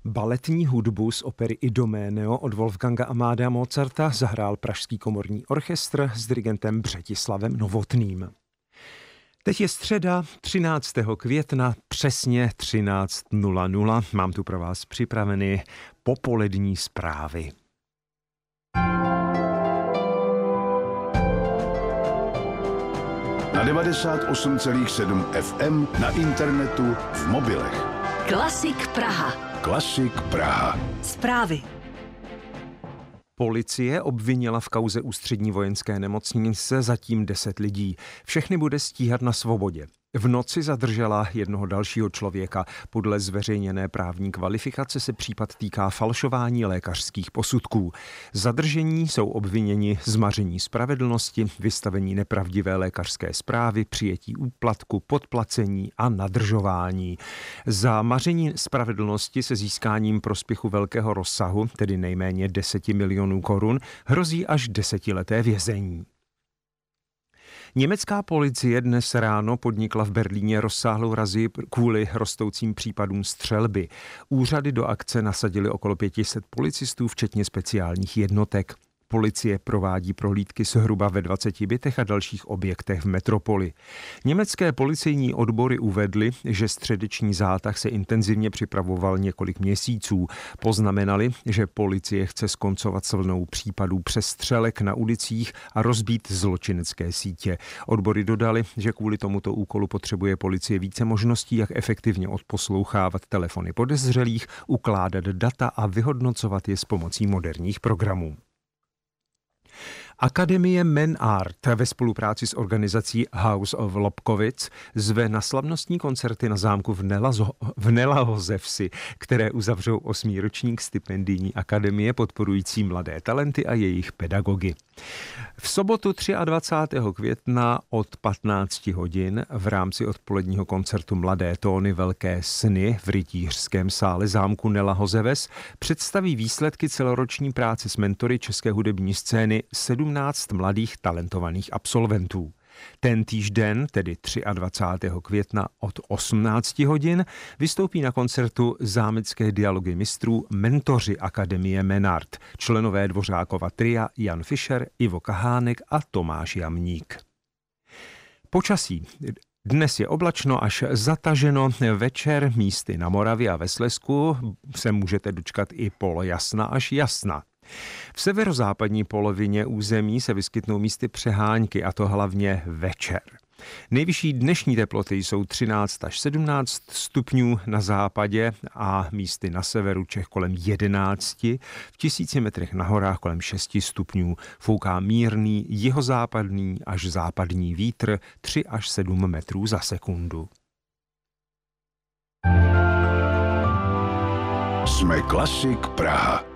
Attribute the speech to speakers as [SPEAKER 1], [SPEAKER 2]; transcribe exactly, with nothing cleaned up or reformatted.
[SPEAKER 1] Baletní hudbu z opery Idoméneo od Wolfganga Amadea Mozarta zahrál Pražský komorní orchestr s dirigentem Břetislavem Novotným. Teď je středa, třináctého května, přesně třináct nula nula. Mám tu pro vás připraveny popolední zprávy.
[SPEAKER 2] Na devadesát osm celá sedm F M, na internetu, v mobilech.
[SPEAKER 3] Klasik Praha.
[SPEAKER 2] Klasik Praha.
[SPEAKER 3] Zprávy.
[SPEAKER 1] Policie obvinila v kauze Ústřední vojenské nemocnice zatím deset lidí. Všechny bude stíhat na svobodě. V noci zadržela jednoho dalšího člověka. Podle zveřejněné právní kvalifikace se případ týká falšování lékařských posudků. Zadržení jsou obviněni z maření spravedlnosti, vystavení nepravdivé lékařské zprávy, přijetí úplatku, podplacení a nadržování. Za maření spravedlnosti se získáním prospěchu velkého rozsahu, tedy nejméně deset milionů korun, hrozí až desetileté vězení. Německá policie dnes ráno podnikla v Berlíně rozsáhlou razii kvůli rostoucím případům střelby. Úřady do akce nasadily okolo pět set policistů, včetně speciálních jednotek. Policie provádí prohlídky zhruba ve dvaceti bytech a dalších objektech v metropoli. Německé policejní odbory uvedly, že středeční zátah se intenzivně připravoval několik měsíců. Poznamenali, že policie chce skoncovat s vlnou případů přestřelek na ulicích a rozbít zločinecké sítě. Odbory dodali, že kvůli tomuto úkolu potřebuje policie více možností, jak efektivně odposlouchávat telefony podezřelých, ukládat data a vyhodnocovat je s pomocí moderních programů. Akademie Men Art ve spolupráci s organizací House of Lobkowitz zve na slavnostní koncerty na zámku v, Nelazo, v Nelahozevsi, které uzavřou osmý ročník stipendijní akademie podporující mladé talenty a jejich pedagogy. V sobotu dvacátého třetího května od patnácti hodin v rámci odpoledního koncertu Mladé tóny velké sny v rytířském sále zámku Nelahozeves představí výsledky celoroční práce s mentory české hudební scény sedmnáct mladých talentovaných absolventů. Tentýž den, tedy dvacátého třetího května od osmnácti hodin, vystoupí na koncertu zámecké dialogy mistrů mentoři Akademie Men Art, členové Dvořákova tria Jan Fischer, Ivo Kahánek a Tomáš Jamník. Počasí. Dnes je oblačno až zataženo, večer místy na Moravě a ve Slezsku se můžete dočkat i polojasna až jasna. V severozápadní polovině území se vyskytnou místy přehánky, a to hlavně večer. Nejvyšší dnešní teploty jsou třináct až sedmnáct stupňů na západě a místy na severu Čech kolem jedenácti, v tisíci metrech na horách kolem šesti stupňů. Fouká mírný jihozápadní až západní vítr tři až sedm metrů za sekundu.
[SPEAKER 2] Jsme Klasik Praha.